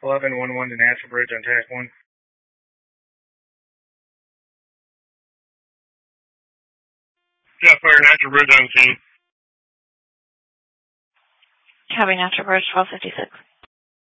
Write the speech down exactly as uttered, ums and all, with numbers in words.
eleven one one to Natural Bridge on T A C one. Jetfire, Natural Bridge on scene. Copy, Natural Bridge, twelve fifty-six.